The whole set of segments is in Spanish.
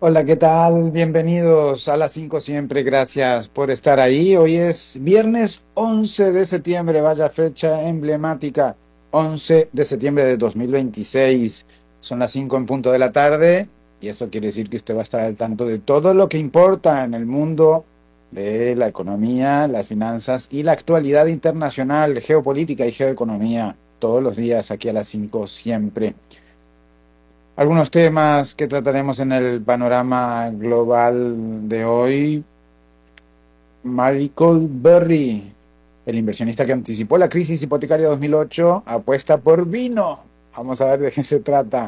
Hola, ¿qué tal? Bienvenidos a las 5 siempre. Gracias por estar ahí. Hoy es viernes 11 de septiembre, vaya fecha emblemática. 11 de septiembre de 2026. Son las 5 en punto de la tarde y eso quiere decir que usted va a estar al tanto de todo lo que importa en el mundo de la economía, las finanzas y la actualidad internacional, geopolítica y geoeconomía. Todos los días aquí a las 5 siempre. Algunos temas que trataremos en el panorama global de hoy. Michael Burry, el inversionista que anticipó la crisis hipotecaria 2008, apuesta por vino. Vamos a ver de qué se trata.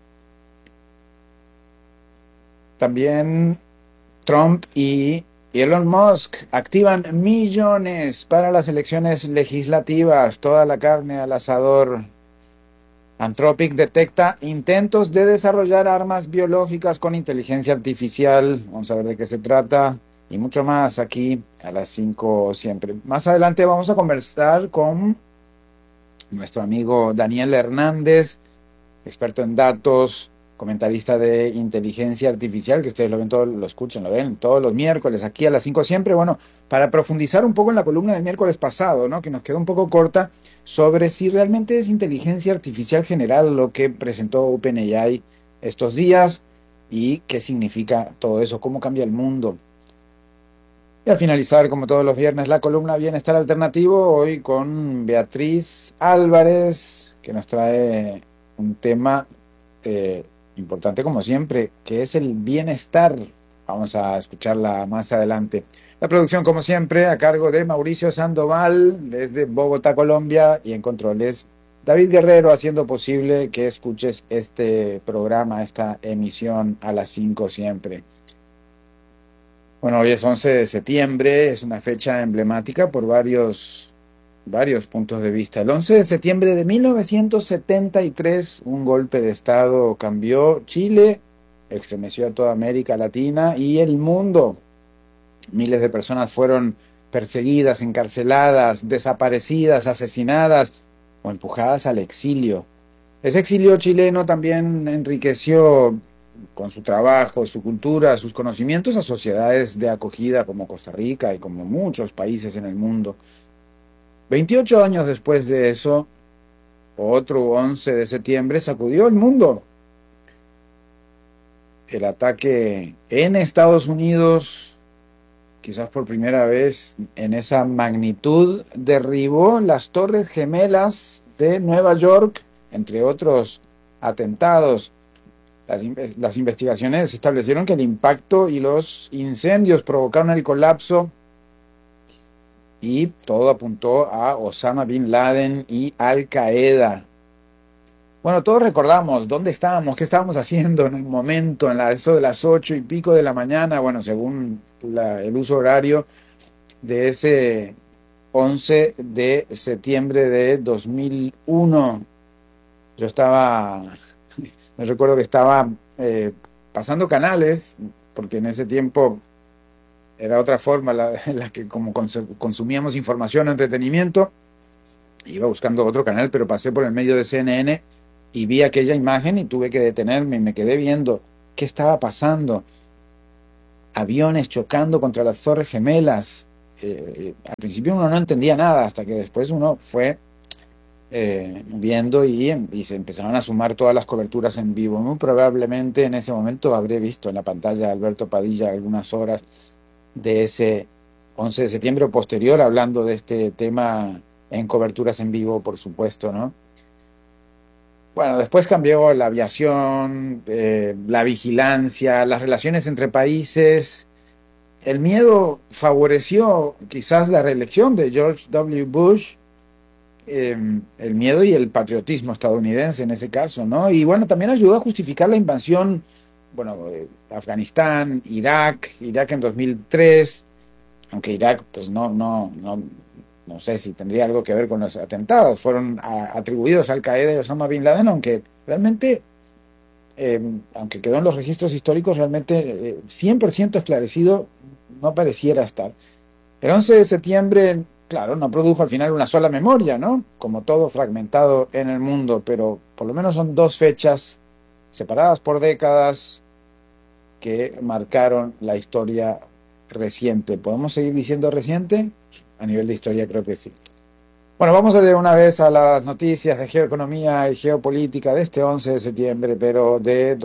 También Trump y Elon Musk activan millones para las elecciones legislativas. Toda la carne al asador. Anthropic detecta intentos de desarrollar armas biológicas con inteligencia artificial. Vamos a ver de qué se trata y mucho más aquí a las 5 siempre. Más adelante vamos a conversar con nuestro amigo Daniel Hernández, experto en datos, comentarista de inteligencia artificial, que ustedes lo ven todos, lo escuchan, lo ven todos los miércoles aquí a las 5 siempre. Bueno, para profundizar un poco en la columna del miércoles pasado, ¿no? Que nos quedó un poco corta sobre si realmente es inteligencia artificial general lo que presentó OpenAI estos días y qué significa todo eso, cómo cambia el mundo. Y al finalizar, como todos los viernes, la columna Bienestar Alternativo, hoy con Beatriz Álvarez, que nos trae un tema eh, importante como siempre, que es el bienestar. Vamos a escucharla más adelante. La producción, como siempre, a cargo de Mauricio Sandoval, desde Bogotá, Colombia, y en controles, David Guerrero, haciendo posible que escuches este programa, esta emisión a las 5 siempre. Bueno, hoy es 11 de septiembre, es una fecha emblemática por varios puntos de vista. El 11 de septiembre de 1973, un golpe de Estado cambió Chile, estremeció a toda América Latina y el mundo. Miles de personas fueron perseguidas, encarceladas, desaparecidas, asesinadas o empujadas al exilio. Ese exilio chileno también enriqueció con su trabajo, su cultura, sus conocimientos a sociedades de acogida como Costa Rica y como muchos países en el mundo. 28 años después de eso, otro 11 de septiembre sacudió el mundo. El ataque en Estados Unidos, quizás por primera vez en esa magnitud, derribó las Torres Gemelas de Nueva York, entre otros atentados. Las investigaciones establecieron que el impacto y los incendios provocaron el colapso y todo apuntó a Osama Bin Laden y Al Qaeda. Bueno, todos recordamos dónde estábamos, qué estábamos haciendo en un momento, eso de las 8 y pico de la mañana, bueno, según el uso horario de ese 11 de septiembre de 2001. Yo estaba, me recuerdo que estaba pasando canales, porque en ese tiempo era otra forma en la que como consumíamos información o entretenimiento. Iba buscando otro canal, pero pasé por el medio de CNN y vi aquella imagen y tuve que detenerme y me quedé viendo qué estaba pasando. Aviones chocando contra las Torres Gemelas. Al principio uno no entendía nada, hasta que después uno fue viendo y se empezaron a sumar todas las coberturas en vivo. Muy probablemente en ese momento habré visto en la pantalla a Alberto Padilla algunas horas de ese 11 de septiembre o posterior hablando de este tema en coberturas en vivo, por supuesto, ¿no? Bueno, después cambió la aviación, la vigilancia, las relaciones entre países. El miedo favoreció quizás la reelección de George W. Bush, el miedo y el patriotismo estadounidense en ese caso, ¿no? Y bueno, también ayudó a justificar la invasión, bueno, Afganistán, Irak en 2003, aunque Irak, pues no sé si tendría algo que ver con los atentados, fueron atribuidos a Al Qaeda y Osama Bin Laden, aunque realmente, aunque quedó en los registros históricos, realmente 100% esclarecido no pareciera estar. El 11 de septiembre, claro, no produjo al final una sola memoria, ¿no? Como todo fragmentado en el mundo, pero por lo menos son dos fechas separadas por décadas que marcaron la historia reciente. ¿Podemos seguir diciendo reciente? A nivel de historia creo que sí. Bueno, vamos de una vez a las noticias de geoeconomía y geopolítica de este 11 de septiembre, pero de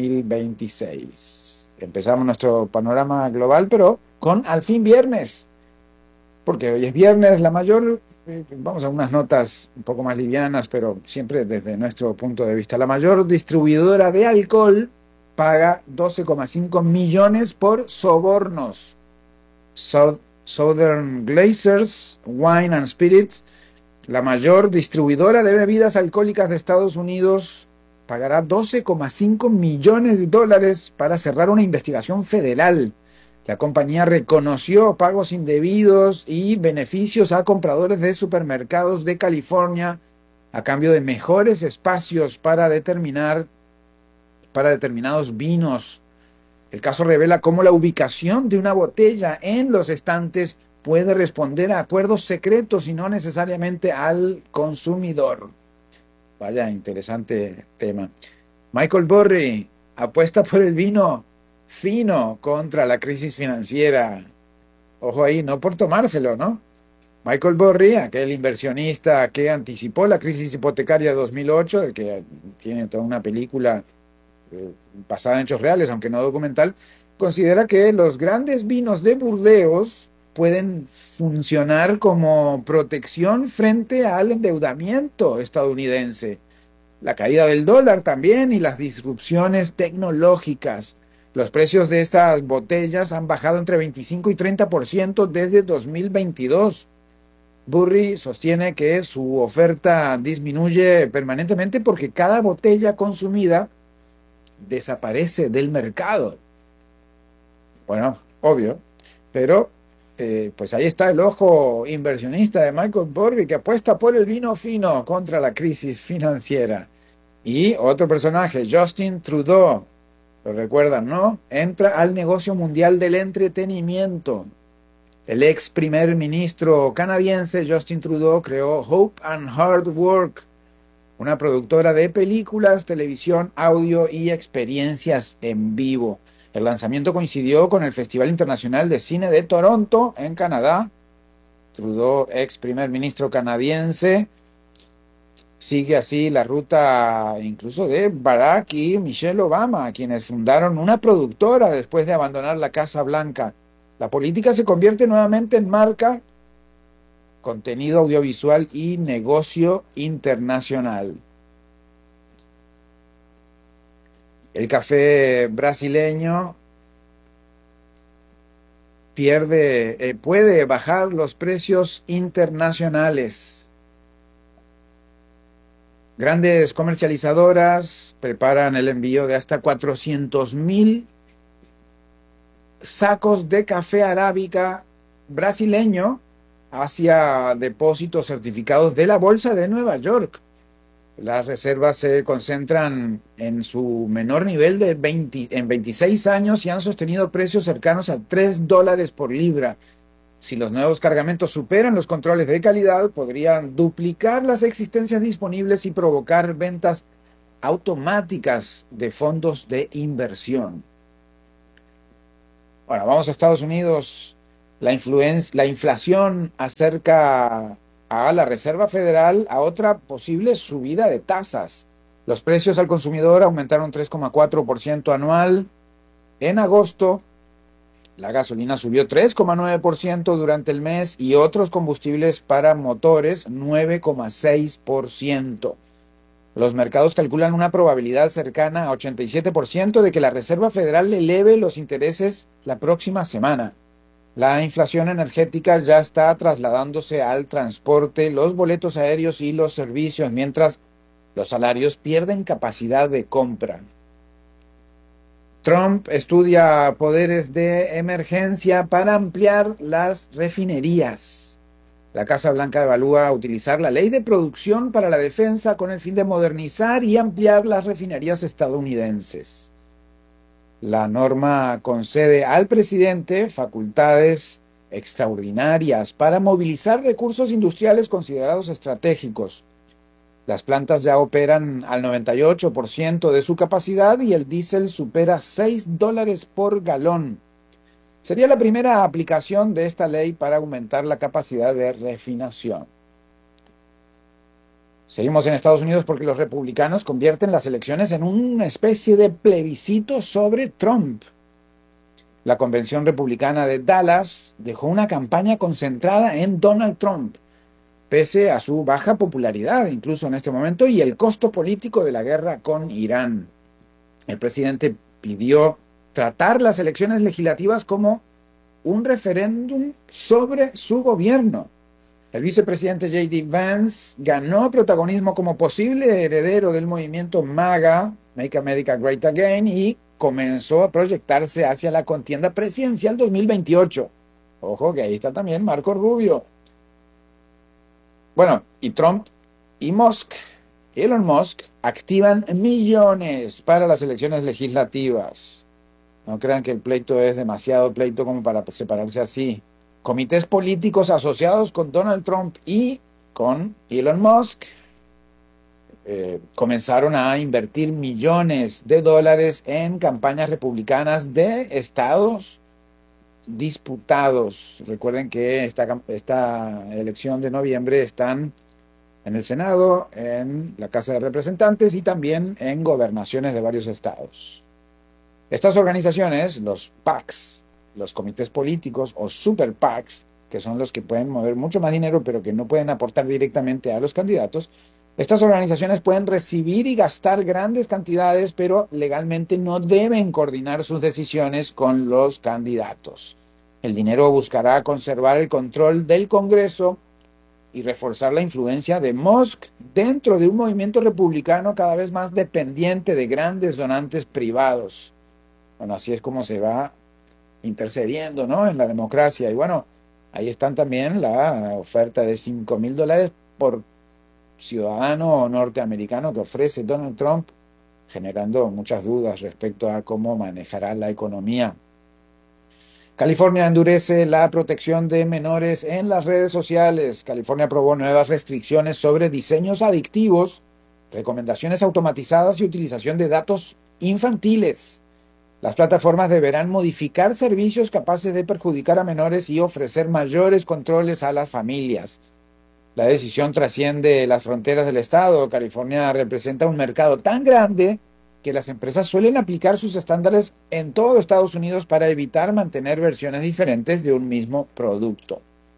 2026. Empezamos nuestro panorama global, pero con al fin viernes, porque hoy es viernes, vamos a unas notas un poco más livianas, pero siempre desde nuestro punto de vista. La mayor distribuidora de alcohol paga 12,5 millones por sobornos. Southern Glazers Wine and Spirits, la mayor distribuidora de bebidas alcohólicas de Estados Unidos, pagará 12,5 millones de dólares para cerrar una investigación federal. La compañía reconoció pagos indebidos y beneficios a compradores de supermercados de California a cambio de mejores espacios para determinados vinos. El caso revela cómo la ubicación de una botella en los estantes puede responder a acuerdos secretos y no necesariamente al consumidor. Vaya, interesante tema. Michael Burry apuesta por el vino fino contra la crisis financiera. Ojo ahí, no por tomárselo, ¿no? Michael Burry, aquel inversionista que anticipó la crisis hipotecaria de 2008, el que tiene toda una película basada en hechos reales, aunque no documental, considera que los grandes vinos de Burdeos pueden funcionar como protección frente al endeudamiento estadounidense, la caída del dólar también y las disrupciones tecnológicas. Los precios de estas botellas han bajado entre 25 y 30% desde 2022. Burry sostiene que su oferta disminuye permanentemente porque cada botella consumida desaparece del mercado. Bueno, obvio, pero pues ahí está el ojo inversionista de Michael Burry que apuesta por el vino fino contra la crisis financiera. Y otro personaje, Justin Trudeau, lo recuerdan, ¿no? Entra al negocio mundial del entretenimiento. El ex primer ministro canadiense Justin Trudeau creó Hope and Hard Work, una productora de películas, televisión, audio y experiencias en vivo. El lanzamiento coincidió con el Festival Internacional de Cine de Toronto, en Canadá. Trudeau, ex primer ministro canadiense, sigue así la ruta incluso de Barack y Michelle Obama, quienes fundaron una productora después de abandonar la Casa Blanca. La política se convierte nuevamente en marca, contenido audiovisual y negocio internacional. El café brasileño puede bajar los precios internacionales. Grandes comercializadoras preparan el envío de hasta 400,000 sacos de café arábica brasileño hacia depósitos certificados de la Bolsa de Nueva York. Las reservas se concentran en su menor nivel en 26 años y han sostenido precios cercanos a $3 por libra. Si los nuevos cargamentos superan los controles de calidad, podrían duplicar las existencias disponibles y provocar ventas automáticas de fondos de inversión. Bueno, vamos a Estados Unidos. La inflación acerca a la Reserva Federal a otra posible subida de tasas. Los precios al consumidor aumentaron 3,4% anual. En agosto, la gasolina subió 3,9% durante el mes y otros combustibles para motores 9,6%. Los mercados calculan una probabilidad cercana a 87% de que la Reserva Federal eleve los intereses la próxima semana. La inflación energética ya está trasladándose al transporte, los boletos aéreos y los servicios, mientras los salarios pierden capacidad de compra. Trump estudia poderes de emergencia para ampliar las refinerías. La Casa Blanca evalúa utilizar la ley de producción para la defensa con el fin de modernizar y ampliar las refinerías estadounidenses. La norma concede al presidente facultades extraordinarias para movilizar recursos industriales considerados estratégicos. Las plantas ya operan al 98% de su capacidad y el diésel supera $6 por galón. Sería la primera aplicación de esta ley para aumentar la capacidad de refinación. Seguimos en Estados Unidos porque los republicanos convierten las elecciones en una especie de plebiscito sobre Trump. La convención republicana de Dallas dejó una campaña concentrada en Donald Trump, pese a su baja popularidad incluso en este momento y el costo político de la guerra con Irán. El presidente pidió tratar las elecciones legislativas como un referéndum sobre su gobierno. El vicepresidente J.D. Vance ganó protagonismo como posible heredero del movimiento MAGA, Make America Great Again, y comenzó a proyectarse hacia la contienda presidencial 2028. Ojo que ahí está también Marco Rubio. Bueno, y Trump y Elon Musk, activan millones para las elecciones legislativas. No crean que el pleito es demasiado pleito como para separarse así. Comités políticos asociados con Donald Trump y con Elon Musk comenzaron a invertir millones de dólares en campañas republicanas de estados disputados. Recuerden que esta elección de noviembre están en el Senado, en la Casa de Representantes y también en gobernaciones de varios estados. Estas organizaciones, los PACs, los comités políticos o super PACs, que son los que pueden mover mucho más dinero pero que no pueden aportar directamente a los candidatos, estas organizaciones pueden recibir y gastar grandes cantidades, pero legalmente no deben coordinar sus decisiones con los candidatos. El dinero buscará conservar el control del Congreso y reforzar la influencia de Musk dentro de un movimiento republicano cada vez más dependiente de grandes donantes privados. Bueno, así es como se va intercediendo, ¿no?, en la democracia. Y bueno, ahí están también la oferta de $5,000 por ciudadano norteamericano que ofrece Donald Trump, generando muchas dudas respecto a cómo manejará la economía. California endurece la protección de menores en las redes sociales. California aprobó nuevas restricciones sobre diseños adictivos, recomendaciones automatizadas y utilización de datos infantiles. Las plataformas deberán modificar servicios capaces de perjudicar a menores y ofrecer mayores controles a las familias. La decisión trasciende las fronteras del estado. California representa un mercado tan grande que las empresas suelen aplicar sus estándares en todo Estados Unidos para evitar mantener versiones diferentes de un mismo producto.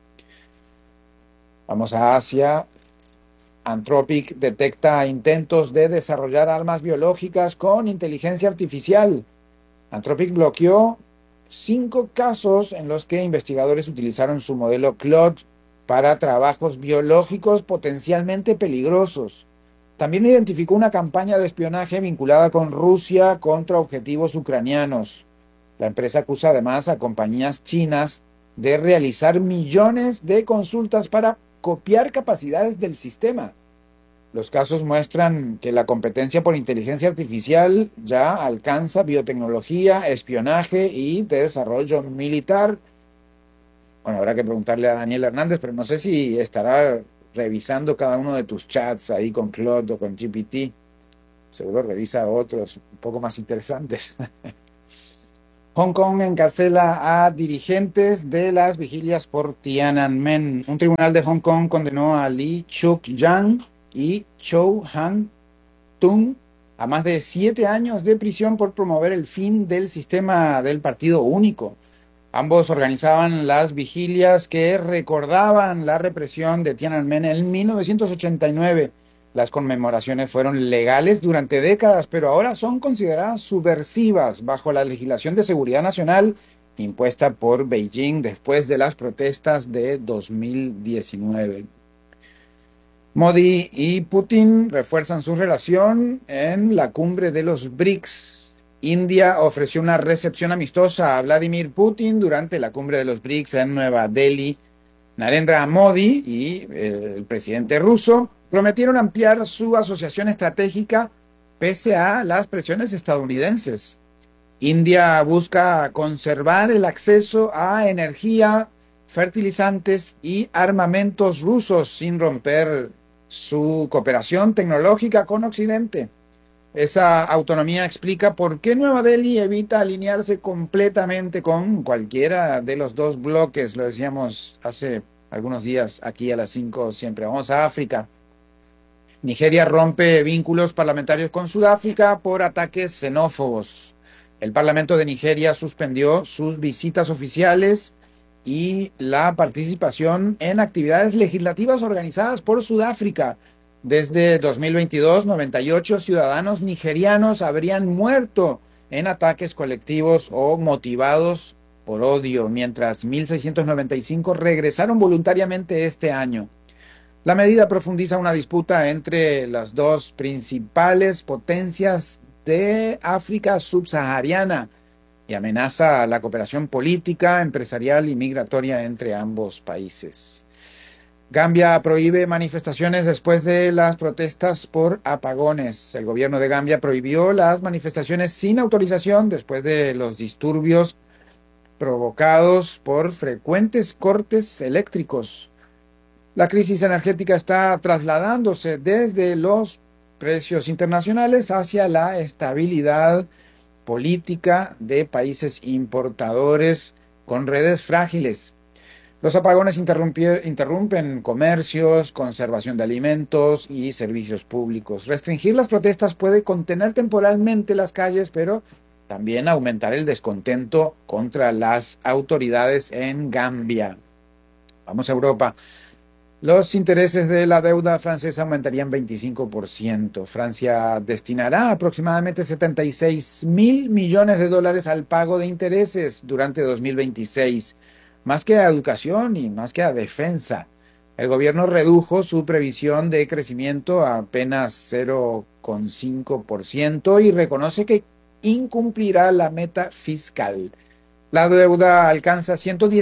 Vamos a Asia. Anthropic detecta intentos de desarrollar armas biológicas con inteligencia artificial. Anthropic bloqueó 5 casos en los que investigadores utilizaron su modelo Claude para trabajos biológicos potencialmente peligrosos. También identificó una campaña de espionaje vinculada con Rusia contra objetivos ucranianos. La empresa acusa además a compañías chinas de realizar millones de consultas para copiar capacidades del sistema. Los casos muestran que la competencia por inteligencia artificial ya alcanza biotecnología, espionaje y desarrollo militar. Bueno, habrá que preguntarle a Daniel Hernández, pero no sé si estará revisando cada uno de tus chats ahí con Claude o con GPT. Seguro revisa otros un poco más interesantes. Hong Kong encarcela a dirigentes de las vigilias por Tiananmen. Un tribunal de Hong Kong condenó a Lee Chuk-yang y Chow Han-tung a más de 7 años de prisión por promover el fin del sistema del partido único. Ambos organizaban las vigilias que recordaban la represión de Tiananmen en 1989. Las conmemoraciones fueron legales durante décadas, pero ahora son consideradas subversivas bajo la legislación de seguridad nacional impuesta por Beijing después de las protestas de 2019. Modi y Putin refuerzan su relación en la cumbre de los BRICS. India ofreció una recepción amistosa a Vladimir Putin durante la cumbre de los BRICS en Nueva Delhi. Narendra Modi y el presidente ruso prometieron ampliar su asociación estratégica pese a las presiones estadounidenses. India busca conservar el acceso a energía, fertilizantes y armamentos rusos sin romper su cooperación tecnológica con Occidente. Esa autonomía explica por qué Nueva Delhi evita alinearse completamente con cualquiera de los dos bloques. Lo decíamos hace algunos días aquí a las 5 siempre. Vamos a África. Nigeria rompe vínculos parlamentarios con Sudáfrica por ataques xenófobos. El Parlamento de Nigeria suspendió sus visitas oficiales y la participación en actividades legislativas organizadas por Sudáfrica. Desde 2022, 98 ciudadanos nigerianos habrían muerto en ataques colectivos o motivados por odio, mientras 1.695 regresaron voluntariamente este año. La medida profundiza una disputa entre las dos principales potencias de África subsahariana y amenaza la cooperación política, empresarial y migratoria entre ambos países. Gambia prohíbe manifestaciones después de las protestas por apagones. El gobierno de Gambia prohibió las manifestaciones sin autorización después de los disturbios provocados por frecuentes cortes eléctricos. La crisis energética está trasladándose desde los precios internacionales hacia la estabilidad política de países importadores con redes frágiles. Los apagones interrumpen comercios, conservación de alimentos y servicios públicos. Restringir las protestas puede contener temporalmente las calles, pero también aumentar el descontento contra las autoridades en Gambia. Vamos a Europa. Los intereses de la deuda francesa aumentarían 25%. Francia destinará aproximadamente 76.000 millones de dólares al pago de intereses durante 2026, más que a educación y más que a defensa. El gobierno redujo su previsión de crecimiento a apenas 0,5% y reconoce que incumplirá la meta fiscal. La deuda alcanza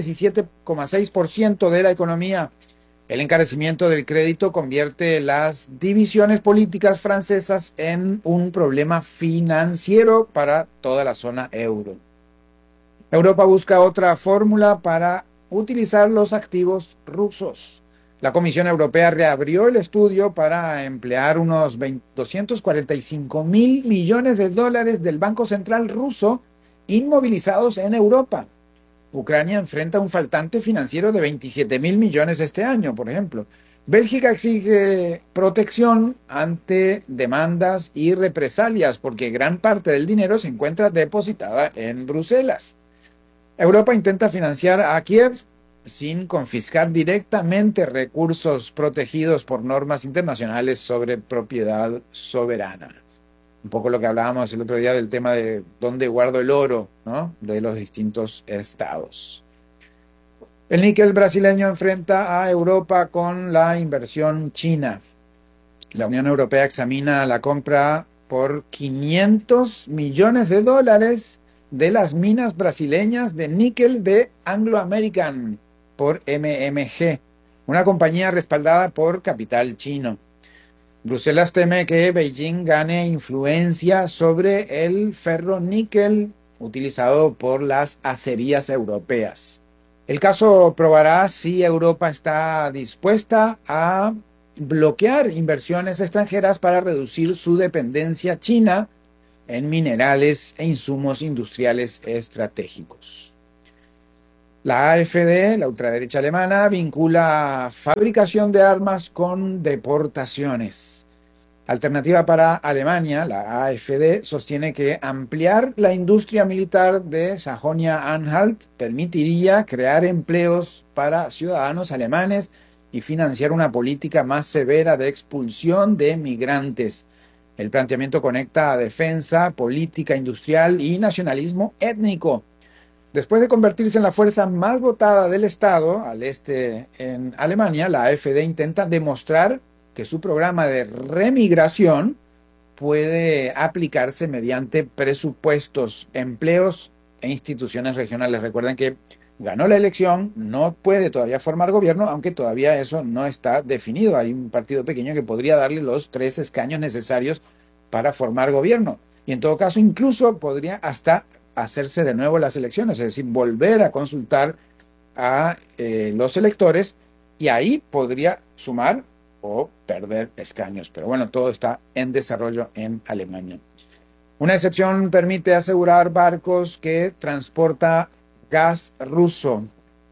117,6% de la economía. El encarecimiento del crédito convierte las divisiones políticas francesas en un problema financiero para toda la zona euro. Europa busca otra fórmula para utilizar los activos rusos. La Comisión Europea reabrió el estudio para emplear unos 245.000 millones de dólares del Banco Central ruso inmovilizados en Europa. Ucrania enfrenta un faltante financiero de 27.000 millones este año, por ejemplo. Bélgica exige protección ante demandas y represalias porque gran parte del dinero se encuentra depositada en Bruselas. Europa intenta financiar a Kiev sin confiscar directamente recursos protegidos por normas internacionales sobre propiedad soberana. Un poco lo que hablábamos el otro día del tema de dónde guardo el oro, ¿no?, de los distintos estados. El níquel brasileño enfrenta a Europa con la inversión china. La Unión Europea examina la compra por 500 millones de dólares de las minas brasileñas de níquel de Anglo American por MMG, una compañía respaldada por capital chino. Bruselas teme que Beijing gane influencia sobre el ferroníquel utilizado por las acerías europeas. El caso probará si Europa está dispuesta a bloquear inversiones extranjeras para reducir su dependencia china en minerales e insumos industriales estratégicos. La AfD, la ultraderecha alemana, vincula fabricación de armas con deportaciones. Alternativa para Alemania, la AfD sostiene que ampliar la industria militar de Sajonia-Anhalt permitiría crear empleos para ciudadanos alemanes y financiar una política más severa de expulsión de migrantes. El planteamiento conecta a defensa, política industrial y nacionalismo étnico. Después de convertirse en la fuerza más votada del Estado, al este en Alemania, la AfD intenta demostrar que su programa de remigración puede aplicarse mediante presupuestos, empleos e instituciones regionales. Recuerden que ganó la elección, no puede todavía formar gobierno, aunque todavía eso no está definido. Hay un partido pequeño que podría darle los 3 escaños necesarios para formar gobierno. Y en todo caso, incluso podría hasta hacerse de nuevo las elecciones, es decir, volver a consultar a los electores y ahí podría sumar o perder escaños. Pero bueno, todo está en desarrollo en Alemania. Una excepción permite asegurar barcos que transporta gas ruso.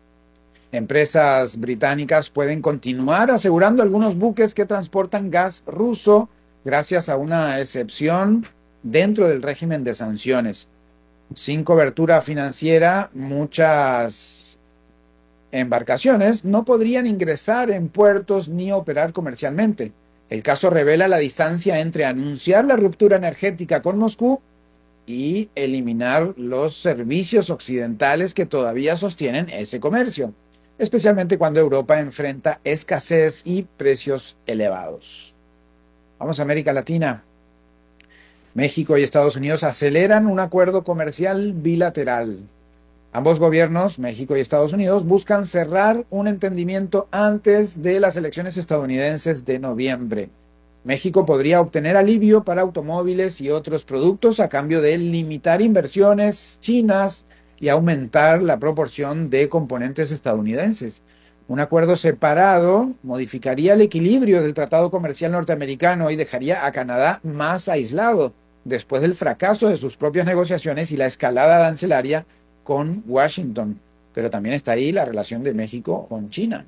Empresas británicas pueden continuar asegurando algunos buques que transportan gas ruso gracias a una excepción dentro del régimen de sanciones. Sin cobertura financiera, muchas embarcaciones no podrían ingresar en puertos ni operar comercialmente. El caso revela la distancia entre anunciar la ruptura energética con Moscú y eliminar los servicios occidentales que todavía sostienen ese comercio, especialmente cuando Europa enfrenta escasez y precios elevados. Vamos a América Latina. México y Estados Unidos aceleran un acuerdo comercial bilateral. Ambos gobiernos, México y Estados Unidos, buscan cerrar un entendimiento antes de las elecciones estadounidenses de noviembre. México podría obtener alivio para automóviles y otros productos a cambio de limitar inversiones chinas y aumentar la proporción de componentes estadounidenses. Un acuerdo separado modificaría el equilibrio del Tratado Comercial norteamericano y dejaría a Canadá más aislado después del fracaso de sus propias negociaciones y la escalada arancelaria con Washington. Pero también está ahí la relación de México con China.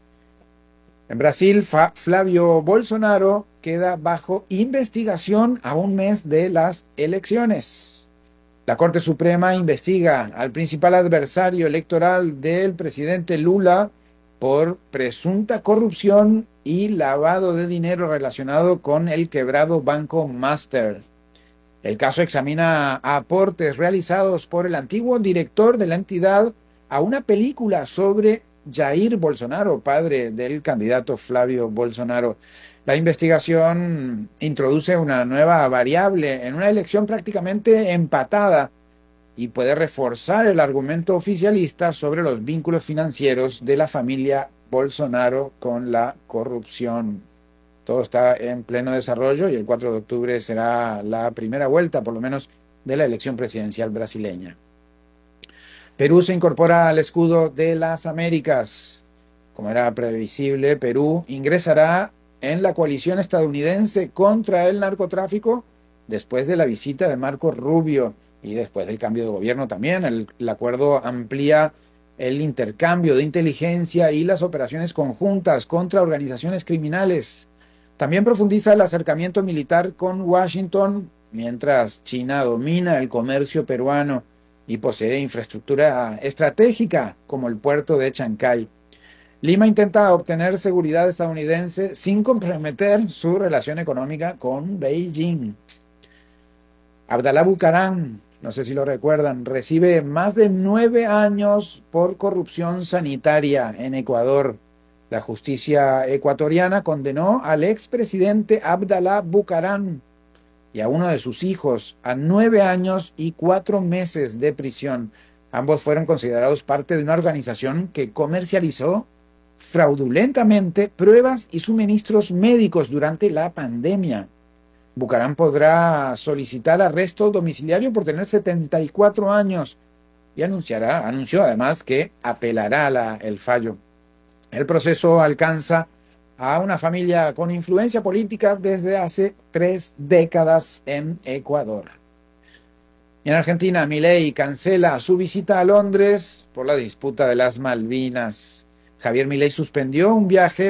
En Brasil, Flavio Bolsonaro queda bajo investigación a un mes de las elecciones. La Corte Suprema investiga al principal adversario electoral del presidente Lula por presunta corrupción y lavado de dinero relacionado con el quebrado Banco Master. El caso examina aportes realizados por el antiguo director de la entidad a una película sobre Jair Bolsonaro, padre del candidato Flavio Bolsonaro. La investigación introduce una nueva variable en una elección prácticamente empatada y puede reforzar el argumento oficialista sobre los vínculos financieros de la familia Bolsonaro con la corrupción. Todo está en pleno desarrollo y el 4 de octubre será la primera vuelta, por lo menos, de la elección presidencial brasileña. Perú se incorpora al escudo de las Américas. Como era previsible, Perú ingresará en la coalición estadounidense contra el narcotráfico después de la visita de Marco Rubio y después del cambio de gobierno también. El acuerdo amplía el intercambio de inteligencia y las operaciones conjuntas contra organizaciones criminales. También profundiza el acercamiento militar con Washington, mientras China domina el comercio peruano y posee infraestructura estratégica como el puerto de Chancay. Lima intenta obtener seguridad estadounidense sin comprometer su relación económica con Beijing. Abdalá Bucaram, no sé si lo recuerdan, recibe más de 9 años por corrupción sanitaria en Ecuador. La justicia ecuatoriana condenó al expresidente Abdalá Bucaram y a uno de sus hijos a 9 años y 4 meses de prisión. Ambos fueron considerados parte de una organización que comercializó fraudulentamente pruebas y suministros médicos durante la pandemia. Bucaram podrá solicitar arresto domiciliario por tener 74 años y anunció además que apelará el fallo. El proceso alcanza a una familia con influencia política desde hace 3 décadas en Ecuador. Y en Argentina, Milei cancela su visita a Londres por la disputa de las Malvinas. Javier Milei suspendió un viaje